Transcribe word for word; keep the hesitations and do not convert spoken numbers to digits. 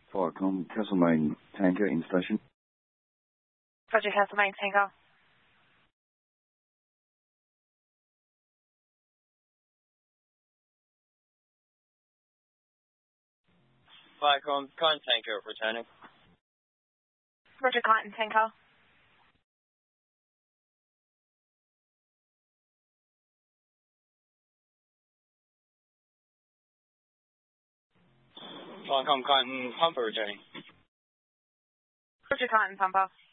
Viacom, Castlemaine Tanker in station. Roger, Castlemaine Tanker. Viacom, Kyne Tanker returning. Roger, Kyne Tanker. Viacom, Kyne Pumper returning. Roger, Kyne Pumper.